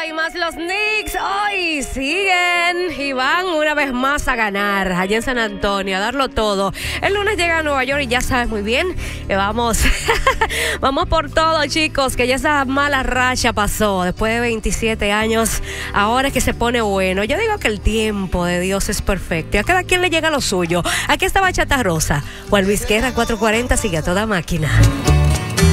hay más los Knicks. Hoy siguen y van una vez más a ganar allá en San Antonio, a darlo todo. El lunes llega a Nueva York y ya sabes muy bien que vamos vamos por todo, chicos, que ya esa mala racha pasó después de 27 años. Ahora es que se pone bueno. Yo digo que el tiempo de Dios es perfecto y a cada quien le llega lo suyo. Aquí está Bachata Rosa. Juan Luis Guerra 440 sigue a toda máquina.